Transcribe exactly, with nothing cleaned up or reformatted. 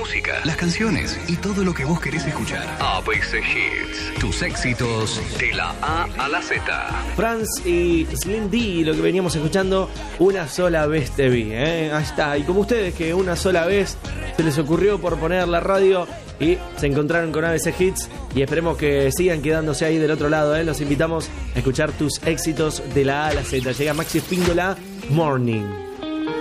música, las canciones y todo lo que vos querés escuchar. A B C Hits. Tus éxitos de la A a la Z. Franz y Slim D, lo que veníamos escuchando, Una sola vez te vi, ¿eh? Ahí está. Y como ustedes, que una sola vez se les ocurrió por poner la radio y se encontraron con A B C Hits, y esperemos que sigan quedándose ahí del otro lado, ¿eh? Los invitamos a escuchar tus éxitos de la A a la Z. Llega Maxi Espíndola, Morning.